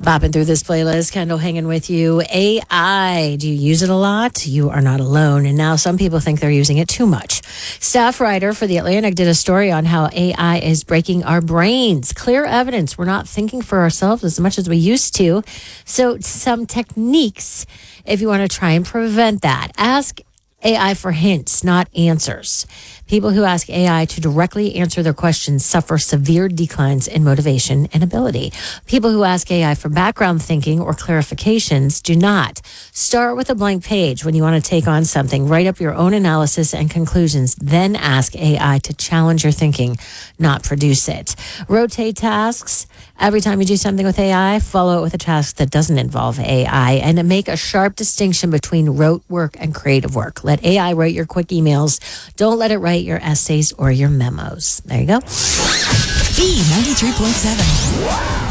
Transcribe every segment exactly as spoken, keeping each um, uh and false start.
Bopping through this playlist, Kendall hanging with you. A I, do you use it a lot? You are not alone. And now some people think they're using it too much. Staff writer for The Atlantic did a story on how A I is breaking our brains. Clear evidence we're not thinking for ourselves as much as we used to. So some techniques if you want to try and prevent that. Ask A I for hints, not answers. People who ask A I to directly answer their questions suffer severe declines in motivation and ability. People who ask A I for background thinking or clarifications do not. Start with a blank page when you want to take on something. Write up your own analysis and conclusions. Then ask A I to challenge your thinking, not produce it. Rotate tasks. Every time you do something with A I, follow it with a task that doesn't involve A I, and make a sharp distinction between rote work and creative work. Let A I write your quick emails. Don't let it write your essays or your memos. There you go. B ninety-three point seven.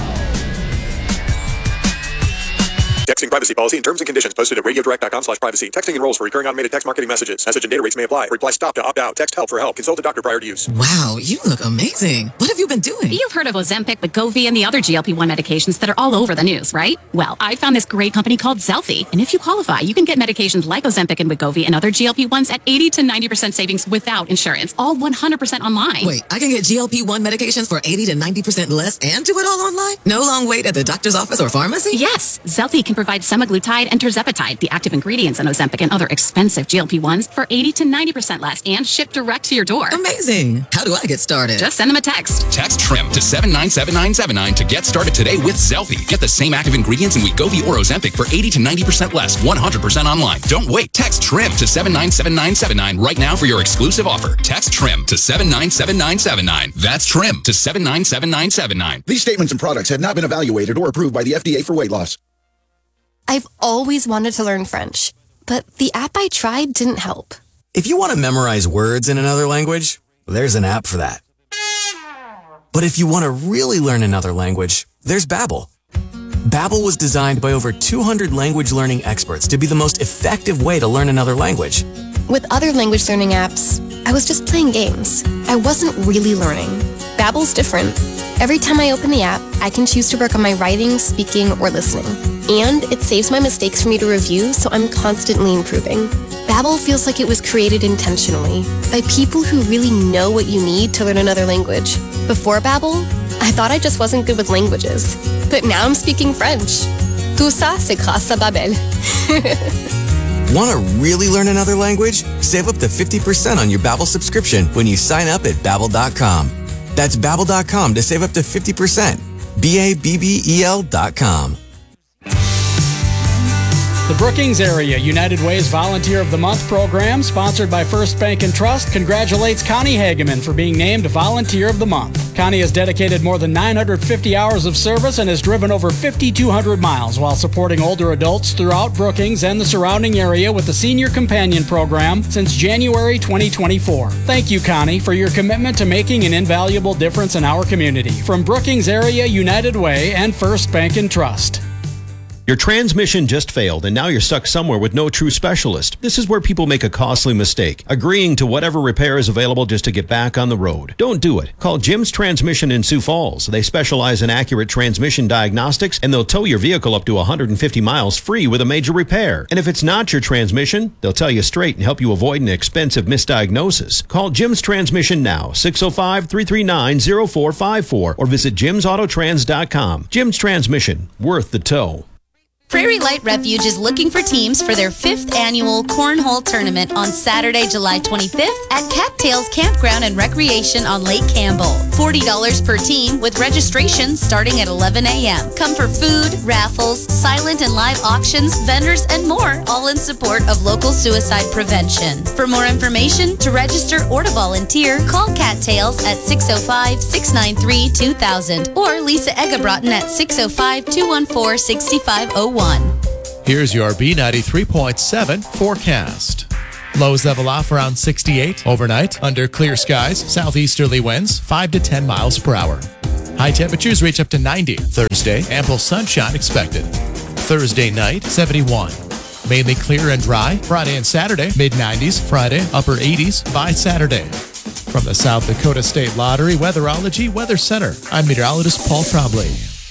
Texting privacy policy and terms and conditions posted at radiodirect.com slash privacy. Texting enrolls for recurring automated text marketing messages. Message and data rates may apply. Reply stop to opt out. Text help for help. Consult a doctor prior to use. Wow, you look amazing. What have you been doing? You've heard of Ozempic, Wegovy, and the other G L P one medications that are all over the news, right? Well, I found this great company called Zelfie. And if you qualify, you can get medications like Ozempic and Wegovy and other G L P ones at eighty to ninety percent savings without insurance. All one hundred percent online. Wait, I can get G L P one medications for eighty to ninety percent less and do it all online? No long wait at the doctor's office or pharmacy? Yes, Zelfie can provide semaglutide and tirzepatide, the active ingredients in Ozempic and other expensive G L P ones, for eighty to ninety percent less and shipped direct to your door. Amazing. How do I get started? Just send them a text. Text TRIM to seven nine seven nine seven nine to get started today with Zelfie. Get the same active ingredients in Wegovy or Ozempic for eighty to ninety percent less, one hundred percent online. Don't wait. Text TRIM to seven nine seven nine seven nine right now for your exclusive offer. Text TRIM to seven nine seven nine seven nine. That's TRIM to seven nine seven nine seven nine. These statements and products have not been evaluated or approved by the F D A for weight loss. I've always wanted to learn French, but the app I tried didn't help. If you want to memorize words in another language, there's an app for that. But if you want to really learn another language, there's Babbel. Babbel was designed by over two hundred language learning experts to be the most effective way to learn another language. With other language learning apps, I was just playing games. I wasn't really learning. Babbel's different. Every time I open the app, I can choose to work on my writing, speaking, or listening. And it saves my mistakes for me to review, so I'm constantly improving. Babbel feels like it was created intentionally by people who really know what you need to learn another language. Before Babbel, I thought I just wasn't good with languages. But now I'm speaking French. Tout ça, c'est grâce à Babbel. Want to really learn another language? Save up to fifty percent on your Babbel subscription when you sign up at babbel dot com. That's babbel dot com to save up to fifty percent. B A B B E L dot com. The Brookings Area United Way's Volunteer of the Month program, sponsored by First Bank and Trust, congratulates Connie Hageman for being named Volunteer of the Month. Connie has dedicated more than nine hundred fifty hours of service and has driven over five thousand two hundred miles while supporting older adults throughout Brookings and the surrounding area with the Senior Companion Program since January twenty twenty-four. Thank you, Connie, for your commitment to making an invaluable difference in our community. From Brookings Area United Way and First Bank and Trust. Your transmission just failed, and now you're stuck somewhere with no true specialist. This is where people make a costly mistake, agreeing to whatever repair is available just to get back on the road. Don't do it. Call Jim's Transmission in Sioux Falls. They specialize in accurate transmission diagnostics, and they'll tow your vehicle up to one hundred fifty miles free with a major repair. And if it's not your transmission, they'll tell you straight and help you avoid an expensive misdiagnosis. Call Jim's Transmission now, six oh five, three three nine, oh four five four, or visit jims auto trans dot com. Jim's Transmission, worth the tow. Prairie Light Refuge is looking for teams for their fifth annual Cornhole Tournament on Saturday, July twenty-fifth at Cattails Campground and Recreation on Lake Campbell. forty dollars per team with registration starting at eleven a.m. Come for food, raffles, silent and live auctions, vendors, and more, all in support of local suicide prevention. For more information, to register or to volunteer, call Cattails at six oh five, six nine three, two thousand or Lisa Egebrotten at six oh five, two one four, six five oh one. Here's your B ninety-three point seven forecast. Lows level off around sixty-eight overnight under clear skies, southeasterly winds five to ten miles per hour. High temperatures reach up to ninety. Thursday, ample sunshine expected. Thursday night, seventy-one. Mainly clear and dry. Friday and Saturday, mid nineties. Friday, upper eighties by Saturday. From the South Dakota State Lottery Weatherology Weather Center, I'm meteorologist Paul Trombley.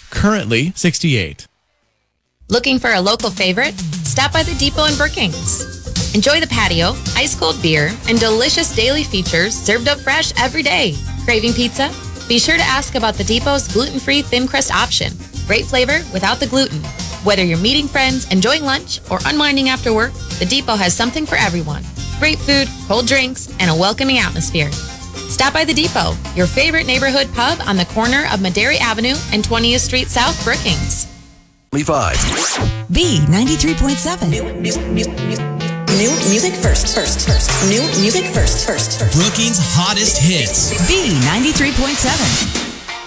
currently sixty-eight. Looking for a local favorite? Stop by the Depot in Brookings. Enjoy the patio, ice-cold beer, and delicious daily features served up fresh every day. Craving pizza? Be sure to ask about the Depot's gluten-free thin crust option. Great flavor without the gluten. Whether you're meeting friends, enjoying lunch, or unwinding after work, the Depot has something for everyone. Great food, cold drinks, and a welcoming atmosphere. Stop by the Depot, your favorite neighborhood pub on the corner of Madera Avenue and twentieth Street South, Brookings. five. B ninety-three point seven. New, new, new, new, new music first, first, first. New music first, first, first. Brookings' hottest hits. B ninety-three point seven.